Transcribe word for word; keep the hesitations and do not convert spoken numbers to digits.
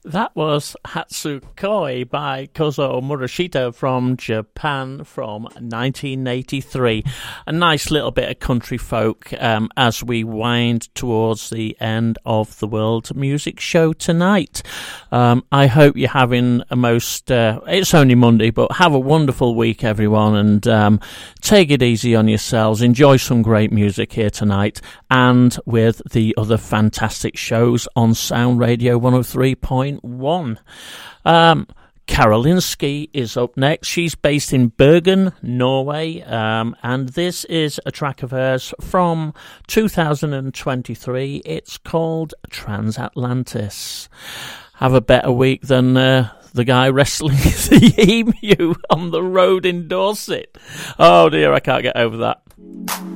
That was Hatsukoi by Kozo Murashita from Japan from nineteen eighty-three. A nice little bit of country folk um, as we wind towards the end of the World Music Show tonight. Um, I hope you're having a most, uh, it's only Monday, but have a wonderful week, everyone, and um, take it easy on yourselves. Enjoy some great music here tonight and with the other fantastic shows on Sound Radio one oh three point one. Um, Karolinski is up next. She's based in Bergen, Norway, um, and this is a track of hers from two thousand twenty-three. It's called Transatlantis. Have a better week than uh, the guy wrestling the emu on the road in Dorset. Oh dear, I can't get over that.